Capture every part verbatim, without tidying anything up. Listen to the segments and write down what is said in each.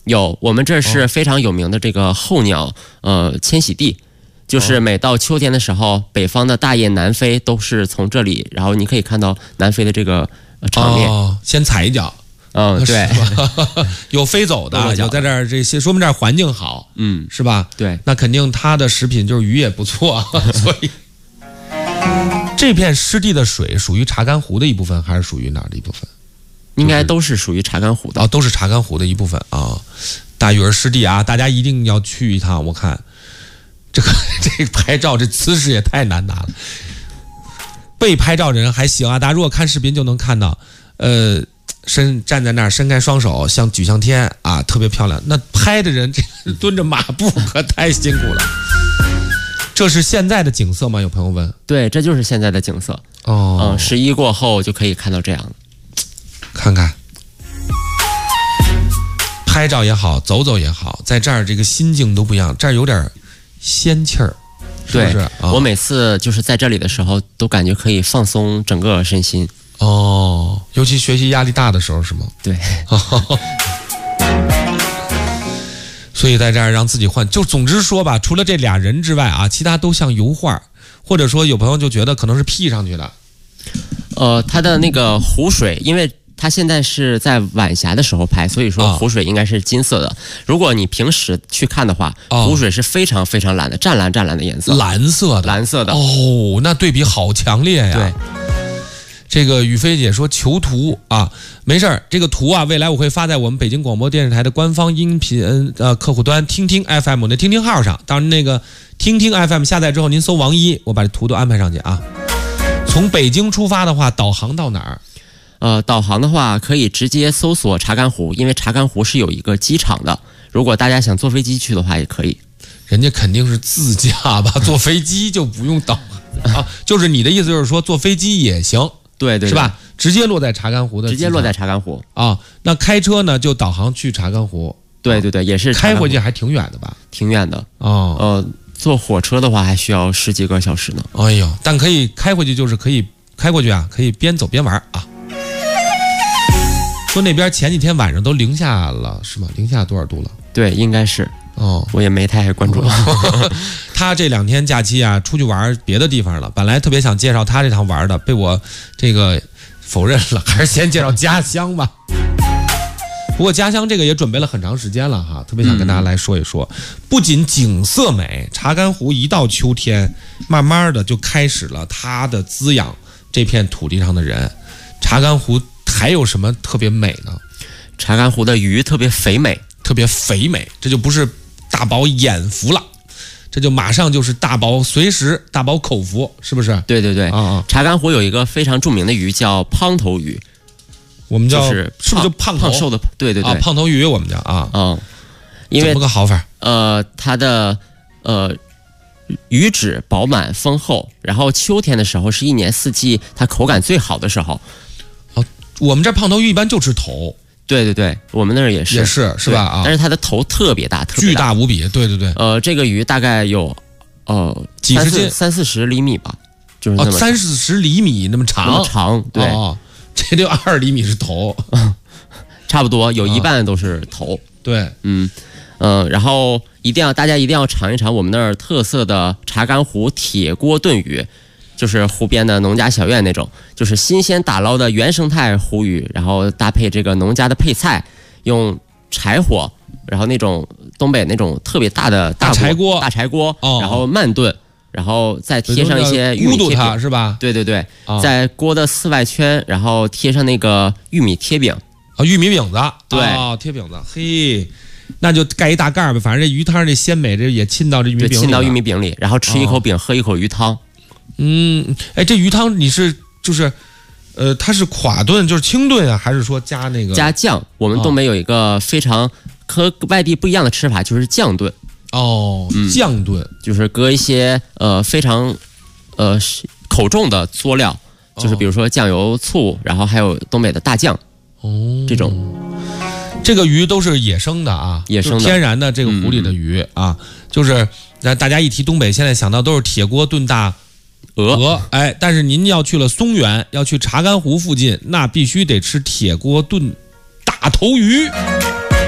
有，我们这是非常有名的这个候鸟呃迁徙地，就是每到秋天的时候，北方的大雁南飞都是从这里，然后你可以看到南飞的这个场面。 哦，先踩一脚。 嗯，对， 有飞走的，有在这儿这些，说明这儿环境好， 嗯， 是吧？ 对， 那肯定它的食品就是鱼也不错，所以这片湿地的水属于查干湖的一部分，还是属于哪儿的一部分？ 应该都是属于查干湖的， 哦，都是查干湖的一部分啊。大鱼儿湿地啊，大家一定要去一趟。我看这个这个拍照这姿势也太难拿了，被拍照的人还行啊，大家如果看视频就能看到，呃。伸站在那儿，伸开双手，像举向天啊，特别漂亮。那拍的人这蹲着马步可太辛苦了。这是现在的景色吗？有朋友问。 对，这就是现在的景色。 哦， 嗯，十一过后就可以看到这样。 看看，拍照也好，走走也好，在这儿这个心境都不一样，这儿有点仙气儿。是不是？ 对，哦，我每次就是在这里的时候，都感觉可以放松整个身心。 哦，尤其学习压力大的时候是吗？ 对。 所以在这儿让自己换，就总之说吧，除了这俩人之外啊，其他都像油画，或者说有朋友就觉得可能是 P 上去的。 呃，它的那个湖水，因为它现在是在晚霞的时候拍，所以说湖水应该是金色的。哦，如果你平时去看的话，哦，湖水是非常非常蓝的，湛蓝湛蓝的颜色， 蓝色的， 蓝色的。 哦，那对比好强烈呀！ 对。 这个雨飞姐说求图啊，没事儿，这个图啊，未来我会发在我们北京广播电视台的官方音频呃客户端听听 F M 的听听号上。当然那个听听 F M 下载之后，您搜王一，我把这图都安排上去啊。从北京出发的话，导航到哪儿？ 呃，导航的话可以直接搜索查干湖，因为查干湖是有一个机场的。如果大家想坐飞机去的话，也可以。 人家肯定是自驾吧，坐飞机就不用导航啊。就是你的意思就是说坐飞机也行。 对 对, 对， 是吧？直接落在查干湖的， 直接落在查干湖啊。那开车呢，就导航去查干湖。 对对对，也是开回去还挺远的吧？ 挺远的哦。 呃，坐火车的话还需要十几个小时呢。 哎呦，但可以开回去，就是可以开过去啊，可以边走边玩啊。说那边前几天晚上都零下了，是吗？零下多少度了？ 对，应该是。 哦， 我也没太关注。 他这两天假期啊，出去玩别的地方了。本来特别想介绍他这趟玩的，被我这个否认了，还是先介绍家乡吧。不过家乡这个也准备了很长时间了哈，特别想跟大家来说一说。嗯、不仅景色美，查干湖一到秋天，慢慢的就开始了它的滋养这片土地上的人。查干湖还有什么特别美呢？ 查干湖的鱼特别肥美， 特别肥美，这就不是大饱眼福了，这就马上就是大饱随时大饱口福，是不是？ 对对对， 啊啊！ 查干湖有一个非常著名的鱼叫胖头鱼， 我们叫、 就是是不是就胖头胖瘦的？对对对， 啊、胖头鱼我们叫啊， 嗯，因为怎么个好法？ 呃，它的呃鱼质饱满丰厚，然后秋天的时候是一年四季它口感最好的时候。 哦，我们这胖头鱼一般就吃头。 对对对，我们那儿也是， 也是是吧？啊， 但是它的头特别大，特别大巨大无比。对对对， 呃，这个鱼大概有呃几十斤， 三四十厘米吧，就是那么哦，三四十厘米那么长， 那么长，对， 哦，这就二厘米是头， 差不多有一半都是头。 啊、对， 嗯嗯、呃，然后一定要大家一定要尝一尝我们那儿特色的查干湖铁锅炖鱼。就是湖边的农家小院那种，就是新鲜打捞的原生态湖鱼，然后搭配这个农家的配菜，用柴火，然后那种东北那种特别大的大大柴锅， 大柴锅， 哦、 然后慢炖，然后再贴上一些玉米贴饼， 是吧？ 对对对， 哦、 在锅的四外圈，然后贴上那个玉米贴饼， 啊，玉米饼子， 对， 哦，贴饼子，嘿。那就盖一大盖呗，反正这鱼汤这鲜美，这也浸到这玉米饼里， 浸到玉米饼里，然后吃一口饼，哦、喝一口鱼汤。 嗯，哎，这鱼汤你是就是，呃，它是垮炖，就是清炖啊，还是说加那个加酱？我们东北有一个非常和外地不一样的吃法，就是酱炖。 哦， 嗯、 酱炖就是搁一些呃非常呃口重的佐料，就是比如说酱油、醋，然后还有东北的大酱， 哦， 这种。 这个鱼都是野生的啊， 野生的天然的这个湖里的鱼、嗯、啊，就是那大家一提东北，现在想到都是铁锅炖大鹅， 鹅，哎，但是您要去了松原，要去查干湖附近，那必须得吃铁锅炖大头鱼。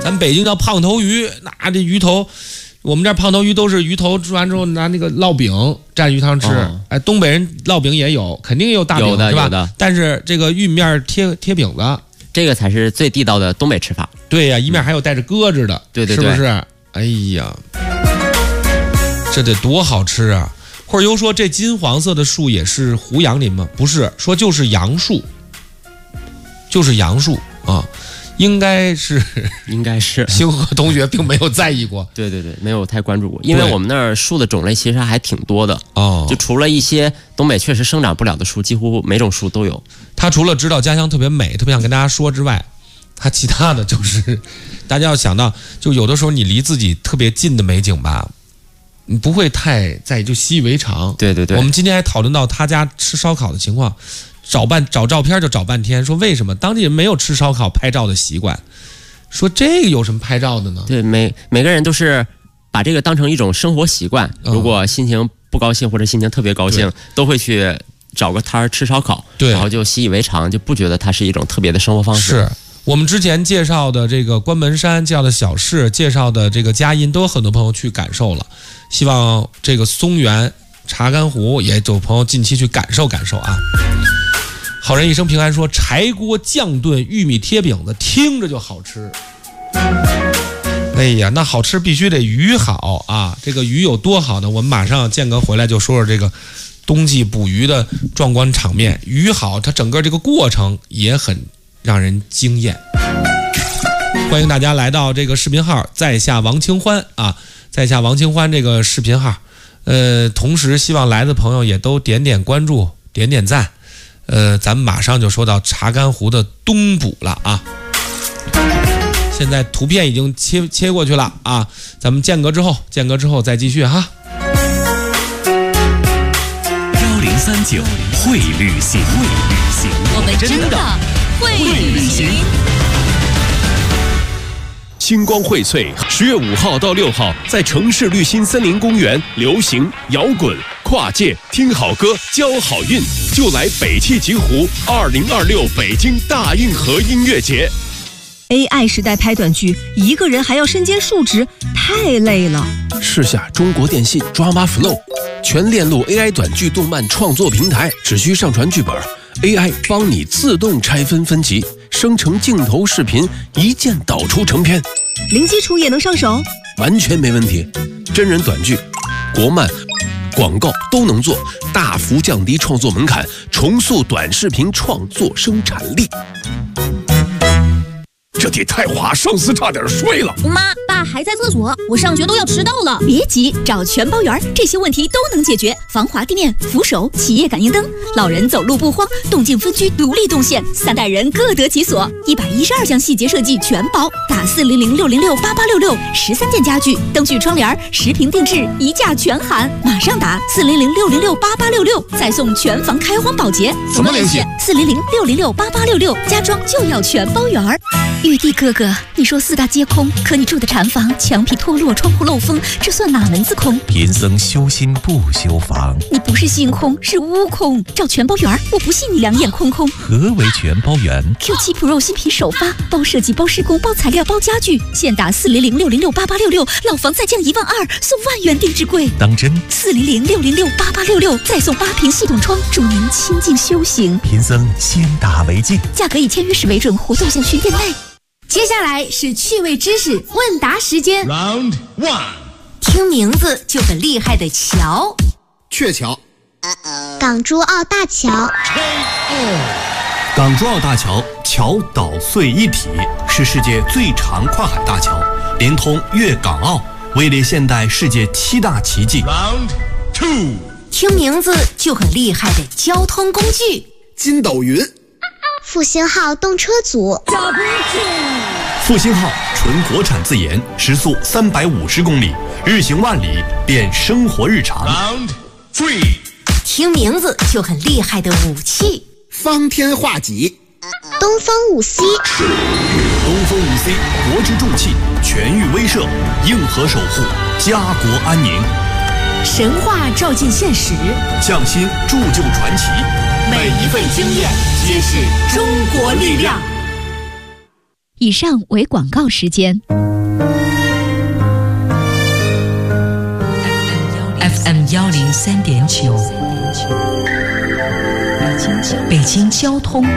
咱北京叫胖头鱼，那这鱼头，我们这胖头鱼都是鱼头吃完之后拿那个烙饼蘸鱼汤吃。哦、哎，东北人烙饼也有，肯定也有大饼， 有的是吧？ 有的。 但是这个玉米面贴贴饼子， 这个才是最地道的东北吃法。 对呀、啊，一面还有带着鸽子的， 对对对， 是不是？哎呀，这得多好吃啊！或者又说这金黄色的树也是胡杨林吗？不是，说就是杨树，就是杨树啊。应该是， 应该是星河同学并没有在意过， 对对对，没有太关注过，因为我们那儿树的种类其实还挺多的哦。 就除了一些东北确实生长不了的树，几乎每种树都有。 他除了知道家乡特别美，特别想跟大家说之外，他其他的就是大家要想到，就有的时候你离自己特别近的美景吧，你不会太在意，就习以为常。 对对对， 我们今天还讨论到他家吃烧烤的情况。找半找照片就找半天，说为什么当地人没有吃烧烤拍照的习惯？说这个有什么拍照的呢？ 对，每每个人都是把这个当成一种生活习惯。 嗯、 如果心情不高兴或者心情特别高兴，都会去找个摊儿吃烧烤， 对， 然后就习以为常，就不觉得它是一种特别的生活方式。 是我们之前介绍的这个关门山、介绍的小市、介绍的这个佳音，都有很多朋友去感受了。希望这个松原、查干湖也有朋友近期去感受感受啊。好人一生平安说，柴锅酱炖玉米贴饼子听着就好吃。哎呀，那好吃必须得鱼好啊！这个鱼有多好呢？我们马上建哥回来就说说这个冬季捕鱼的壮观场面。鱼好，它整个这个过程也很让人惊艳。欢迎大家来到这个视频号在下王清欢啊，在下王清欢这个视频号。呃，同时希望来的朋友也都点点关注，点点赞。呃，咱们马上就说到查干湖的东捕了啊！现在图片已经切切过去了啊，咱们间隔之后，间隔之后再继续哈。 幺零三九会旅行，会旅行， 我们真的会旅行。 星光荟萃，十月五号到六号，在城市绿心森林公园，流行、摇滚、跨界，听好歌，交好运，就来北汽极狐二零二六北京大运河音乐节。 A I 时代拍短剧，一个人还要身兼数职，太累了。 试下中国电信 Drama Flow， 全链路 A I 短剧动漫创作平台，只需上传剧本 ，A I 帮你自动拆分分级，生成镜头视频，一键导出成片。 零基础也能上手？ 完全没问题。真人短剧、国漫、广告都能做，大幅降低创作门槛，重塑短视频创作生产力。这铁太滑，上司差点摔了。 妈，爸还在厕所，我上学都要迟到了。 别急，找全包园，这些问题都能解决。防滑地面、扶手、企业感应灯，老人走路不慌，动静分区独立动线，三代人各得其所。一百一十二项细节设计全包，打四零零六零六八八六六，十三件家具、灯具、窗帘，十平定制，一价全含。马上打四零零六零六八八六六，再送全房开荒保洁。 怎么联系？ 四零零六零六八八六六，家装就要全包园。玉帝哥哥，你说四大皆空，可你住的禅房墙皮脱落，窗户漏风，这算哪门子空？ 贫僧修心不修房。 你不是心空，是悟空。找全包园，我不信你两眼空空。 何为全包园 ？Q 七 Pro 新品首发，包设计、包施工、包材料、包家具，现打四零零六零六八八六六，老房再降一万二，送万元定制柜。 当真？ 四零零六零六八八六六，再送八屏系统窗，助您清静修行。 贫僧先打为敬， 价格以签约时为准，活动限需店内。 接下来是趣味知识问答时间。 Round one， 听名字就很厉害的桥。 鹊桥， 港珠澳大桥。 港珠澳大桥桥岛隧一体，是世界最长跨海大桥，连通粤港澳，位列现代世界七大奇迹。 Round two， 听名字就很厉害的交通工具。 筋斗云， 复兴号动车组。 复兴号纯国产自研，时速三百五十公里，日行万里，变生活日常。 Round three， 听名字就很厉害的武器。 方天画戟， 东风五 C。 东风五 C 国之重器，全域威慑，硬核守护，家国安宁。 神话照进现实， 匠心铸就传奇， 每一份经验皆是中国力量。 以上为广告时间。 F M 幺零三点九，北京交通。